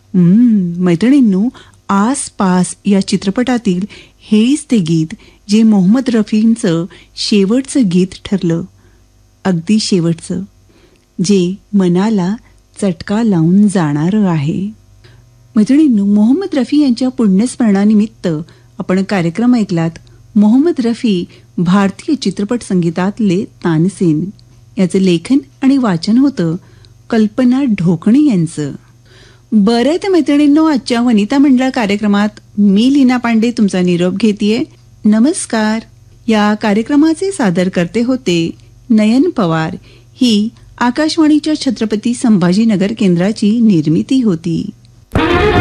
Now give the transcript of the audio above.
मैत्रिणींनो, आसपास या चित्रपटातील हेच ते गीत जे मोहम्मद रफींचं शेवटचं गीत ठरलं, अगदी शेवटचं, जे मनाला चटका लावून जाणारं आहे. मैत्रिणींनो, मोहम्मद रफी यांच्या पुण्यस्मरणानिमित्त आपण कार्यक्रम ऐकलात. मोहम्मद रफी भारतीय चित्रपट संगीतातले तानसेन. याचं लेखन आणि वाचन होतं कल्पना ढोकणे यांचं. बरं तर मैत्रिणींनो, आजच्या वनिता मंडळ कार्यक्रमात मी लीना पांडे तुमचा निरोप घेतेय. नमस्कार. या कार्यक्रमाचे सादरकर्ते होते नयन पवार. ही आकाशवाणीच्या छत्रपती संभाजीनगर केंद्राची निर्मिती होती.